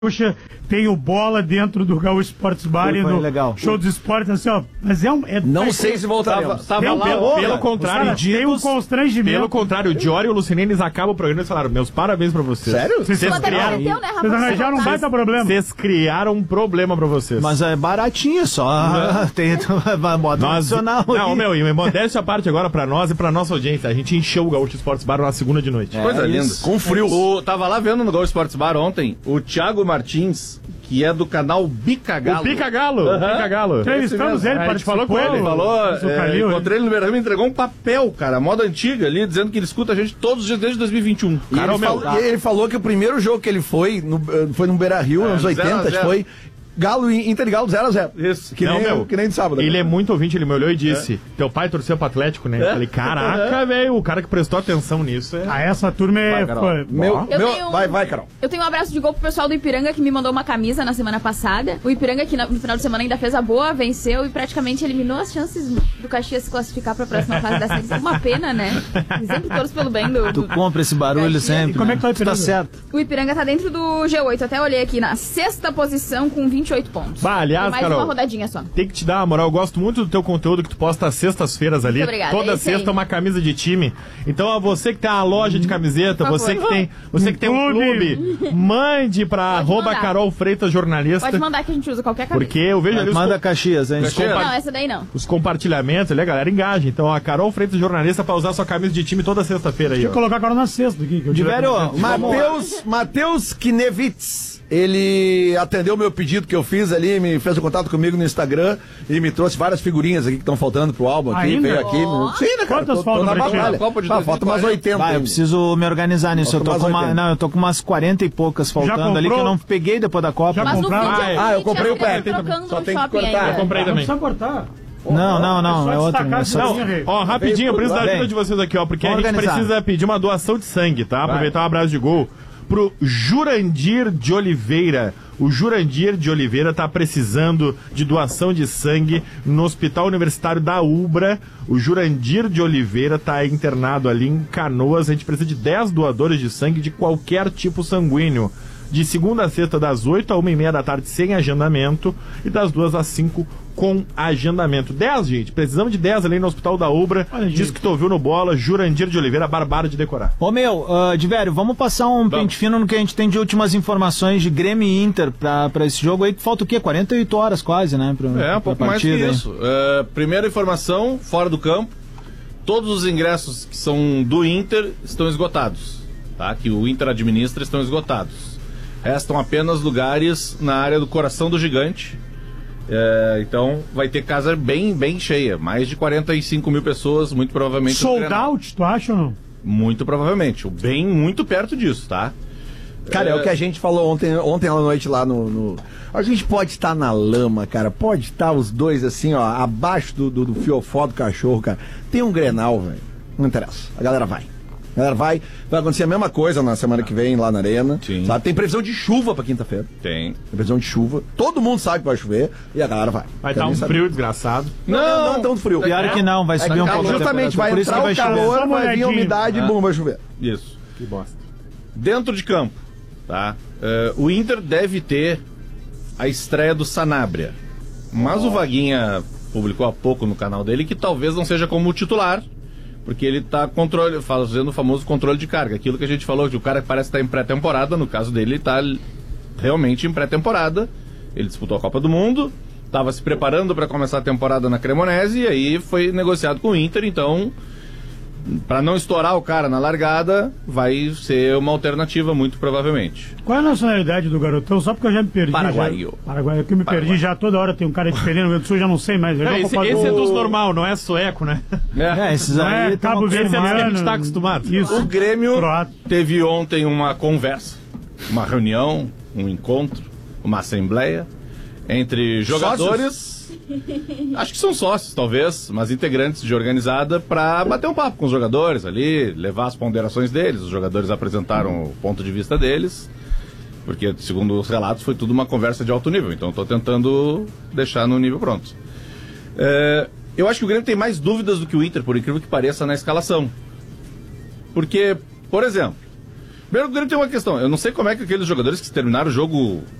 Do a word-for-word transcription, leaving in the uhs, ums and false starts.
Gaúcha, tem o Bola dentro do Gaúcho Sports Bar e no legal. Show dos Esportes, assim, ó. Mas é um. É, não é, sei se voltaremos. Tava, tava um, lá, pelo, pelo contrário, cara, tem um constrangimento. Pelo contrário, o Diori e o Luciene, eles acabam o programa e falaram: meus parabéns pra vocês. Sério? Vocês criaram, Deu, né, vocês arranjaram um baita problema. Vocês criaram um problema pra vocês. Mas é baratinho só. Tem modo nacional. Não, meu, e modéstia à parte agora pra nós e pra nossa audiência. A gente encheu o Gaúcho Sports Bar na segunda de noite. É, Coisa linda. Com frio. O, tava lá vendo no Gaúcho Sports Bar ontem o Thiago Martins, que é do canal Bicagalo. O Bicagalo, uhum. Bicagalo. Entrevistamos ele, a gente falou com ele. Falou, é, encontrei ele no Beira-Rio, me entregou um papel, cara, moda antiga ali, dizendo que ele escuta a gente todos os dias desde dois mil e vinte e um. E Cara, ele, meu, falou, e ele falou que o primeiro jogo que ele foi, no, foi no Beira-Rio, é, nos oitenta, acho que foi Galo e Inter e Galo zero a zero. Isso. Que, não, nem, meu, que nem de sábado. Ele é muito ouvinte, ele me olhou e disse: é. teu pai torceu pro Atlético, né? É. Eu falei, caraca, é. velho, o cara que prestou atenção nisso é. Ah, essa turma é. Vai, foi... meu, meu... Um... vai, vai, Carol. Eu tenho um abraço de gol pro pessoal do Ipiranga que me mandou uma camisa na semana passada. O Ipiranga, que no final de semana ainda fez a boa, venceu e praticamente eliminou as chances do Caxias se classificar pra próxima fase da série. É uma pena, né? Sempre torço pelo bem do. Tu do... compra esse barulho Caxias. sempre. E como é que tá o Ipiranga? Tá certo. O Ipiranga tá dentro do G oito. Até olhei aqui na sexta posição com vinte e oito pontos. Bah, aliás, mais Carol, uma rodadinha só. Tem que te dar uma moral. Eu gosto muito do teu conteúdo que tu posta às sextas-feiras ali. Muito obrigada. Toda é sexta uma camisa de time. Então, a você que tem uma loja de camiseta, você que tem, você que tem um clube, mande pra arroba Carol Freitas Jornalista. Pode mandar que a gente usa qualquer camisa. Porque eu vejo ali os, Manda Caxias, hein? os, compa Não, essa daí não. os compartilhamentos ali, a galera engaja. Então, a Carol Freitas Jornalista pra usar sua camisa de time toda sexta-feira aí. Deixa eu colocar agora na sexta aqui. Que eu Diverio, Matheus, Matheus Kinevitz. Ele atendeu o meu pedido que eu fiz ali, me fez um contato comigo no Instagram e me trouxe várias figurinhas aqui que estão faltando pro álbum aqui, ainda? veio aqui. Oh. Sim, né, cara? Quantas tô, faltam tô na pra ti? batalha. Copa de Ah, falta umas oitenta. Vai, eu preciso me organizar nisso. Eu tô, com uma, não, eu tô com umas quarenta e poucas faltando ali que eu não peguei depois da Copa. Já Mas no compraram? vídeo, Ah, ah, eu comprei o pé. trocando Só no tem que shopping cortar. ainda. Eu comprei Não também. precisa cortar. Não, não, não, é outro. É só... Não, ó, rapidinho, eu preciso da ajuda de vocês aqui, ó, porque Vamos a gente organizar. precisa pedir uma doação de sangue, tá? Aproveitar um abraço de gol pro Jurandir de Oliveira. O Jurandir de Oliveira tá precisando de doação de sangue no Hospital Universitário da Ubra. O Jurandir de Oliveira tá internado ali em Canoas. A gente precisa de dez doadores de sangue de qualquer tipo sanguíneo. De segunda a sexta, das oito a uma e meia da tarde, sem agendamento. E das duas às cinco, com agendamento. dez, gente. Precisamos de dez ali no Hospital da Ubra. Olha, Diz gente. que tu ouviu no Bola. Jurandir de Oliveira, barbaro de decorar. Ô meu, uh, Diverio, vamos passar um vamos. pente fino no que a gente tem de últimas informações de Grêmio e Inter pra, pra esse jogo aí, que falta o quê? quarenta e oito horas quase, né? Pra, é, um pouco pra mais que partida, isso. Uh, primeira informação, fora do campo, todos os ingressos que são do Inter estão esgotados, tá? Que o Inter administra estão esgotados. Restam apenas lugares na área do Coração do Gigante. É, então vai ter casa bem, bem cheia. Mais de quarenta e cinco mil pessoas, muito provavelmente. Sold out, tu acha ou não? Muito provavelmente. Bem, muito perto disso, tá? Cara, é, é o que a gente falou ontem, ontem à noite lá no, no... A gente pode estar na lama, cara. Pode estar os dois assim, ó, abaixo do, do, do fiofó do cachorro, cara. Tem um Grenal, velho. Não interessa. A galera vai. A galera vai, vai acontecer a mesma coisa na semana que vem lá na Arena. Sim. Sabe? Tem previsão de chuva pra quinta-feira. Tem. Tem previsão de chuva. Todo mundo sabe que vai chover e a galera vai. Vai estar um saber. frio desgraçado. Não, não, não tão frio. Pior que não, vai subir é, um pouco. justamente, vai por isso entrar que o vai chover. calor, vai vir a umidade e ah. bum, vai chover. Isso. Que bosta. Dentro de campo, tá? Uh, o Inter deve ter a estreia do Sanabria. Mas oh. o Vaguinha publicou há pouco no canal dele que talvez não seja como titular, porque ele está controle, fazendo o famoso controle de carga. Aquilo que a gente falou, que o cara parece estar em pré-temporada, no caso dele, ele está realmente em pré-temporada. Ele disputou a Copa do Mundo, estava se preparando para começar a temporada na Cremonese e aí foi negociado com o Inter, então, para não estourar o cara na largada, vai ser uma alternativa, muito provavelmente. Qual é a nacionalidade do garotão? Só porque eu já me perdi. Paraguaio. Já. Paraguaio. Eu que me Paraguaio. perdi já, toda hora tem um cara diferente no Rio Grande do Sul, já não sei mais. Eu Não, já esse vou esse é do... dos normal, não é sueco, né? É, esses Não aí é Cabo Esse é dos que a gente Vermelho. tá acostumado. Isso. O Grêmio Croata. teve ontem uma conversa, uma reunião, um encontro, uma assembleia entre jogadores, acho que são sócios talvez, mas integrantes de organizada, para bater um papo com os jogadores ali, levar as ponderações deles. Os jogadores apresentaram o ponto de vista deles, porque segundo os relatos foi tudo uma conversa de alto nível, então estou tentando deixar no nível pronto. É, eu acho que o Grêmio tem mais dúvidas do que o Inter, por incrível que pareça, na escalação. Porque, por exemplo, Primeiro, o Grêmio tem uma questão. Eu não sei como é que aqueles jogadores que terminaram o jogo